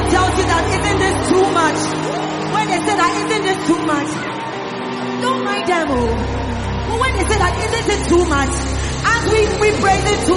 tells you that isn't this too much? When they say that isn't this too much? Don't mind them, oh. But when they say that isn't it too much? As we praise it to